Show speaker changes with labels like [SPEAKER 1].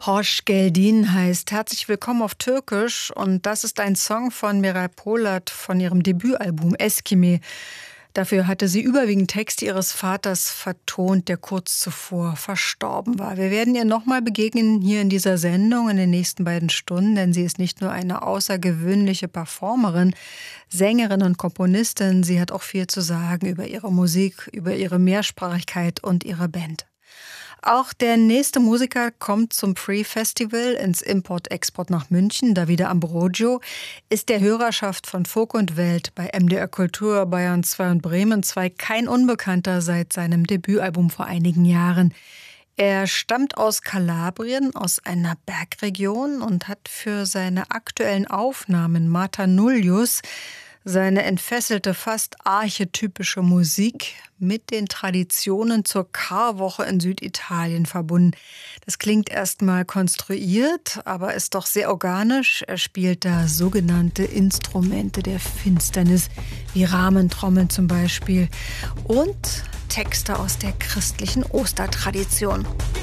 [SPEAKER 1] Hoş geldin heißt herzlich willkommen auf Türkisch und das ist ein Song von Miray Polat von ihrem Debütalbum Eskime. Dafür hatte sie überwiegend Texte ihres Vaters vertont, der kurz zuvor verstorben war. Wir werden ihr nochmal begegnen hier in dieser Sendung in den nächsten beiden Stunden, denn sie ist nicht nur eine außergewöhnliche Performerin, Sängerin und Komponistin, sie hat auch viel zu sagen über ihre Musik, über ihre Mehrsprachigkeit und ihre Band. Auch der nächste Musiker kommt zum Pre-Festival ins Import-Export nach München. Davide Ambrogio ist der Hörerschaft von Folk und Welt bei MDR Kultur, Bayern 2 und Bremen 2 kein Unbekannter seit seinem Debütalbum vor einigen Jahren. Er stammt aus Kalabrien, aus einer Bergregion und hat für seine aktuellen Aufnahmen Mata Nullius seine entfesselte, fast archetypische Musik mit den Traditionen zur Karwoche in Süditalien verbunden. Das klingt erstmal konstruiert, aber ist doch sehr organisch. Er spielt da sogenannte Instrumente der Finsternis, wie Rahmentrommeln zum Beispiel, und Texte aus der christlichen Ostertradition.